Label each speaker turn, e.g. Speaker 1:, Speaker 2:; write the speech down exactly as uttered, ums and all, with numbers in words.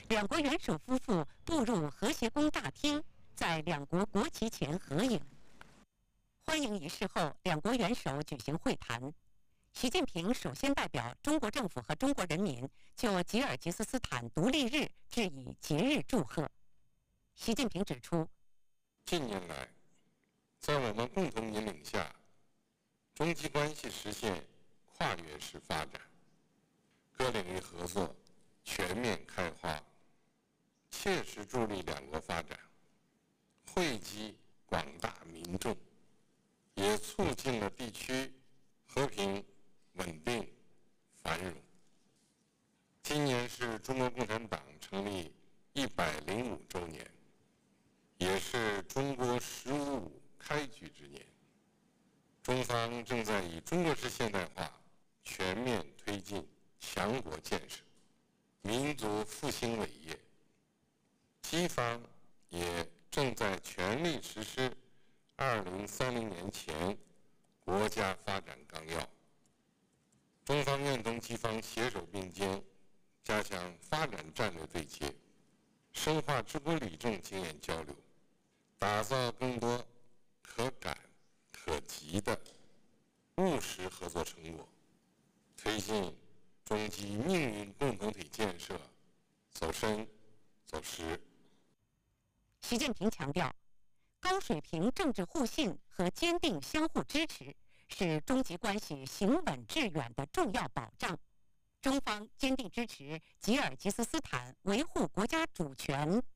Speaker 1: 两国元首夫妇步入和谐宫大厅，在两国国旗前合影。欢迎仪式后，两国元首举行会谈。习近平首先代表中国政府和中国人民就吉尔吉斯斯坦独立日致以节日祝贺。习近平指出，
Speaker 2: 近年来，在我们共同引领下，中吉关系实现跨越式发展，各领域合作全面开花，切实助力两国发展，惠及广大民众，也促进了地区和平、稳定、繁荣。今年是中国共产党成立一百零五周年，也是中国“十五五”开局之年。中方正在以中国式现代化全面推进强国建设、民族复兴伟业。西方也正在全力实施二零三零年前国家发展纲要。中方愿同西方携手并肩，加强发展战略对接，深化治国理政经验交流，打造更多可感可及的务实合作成果，推进中吉命运共同体建设走深走实。
Speaker 1: 习近平强调，高水平政治互信和坚定相互支持是中吉关系行稳致远的重要保障。中方坚定支持吉尔吉斯斯坦维护国家主权、